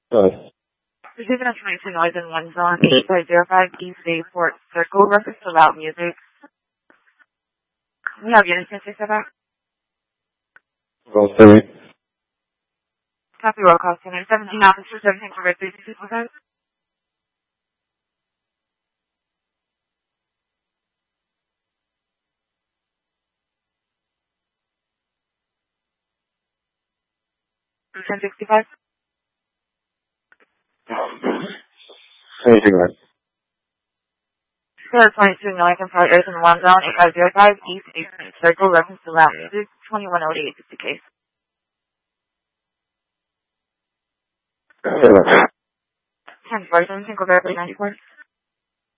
Receiving information noise in one zone, 8505 East Bay Fort Circle, reference to loud music. We have units in 6 Roll 3. Copy roll call center, 17 officers, 17 for 365. $1065. Anything right. Square 22 North and Part Earth in one zone, 8505 East Eastern Circle, reference to loud music, 2108 is the case. 10 for 17 for 94.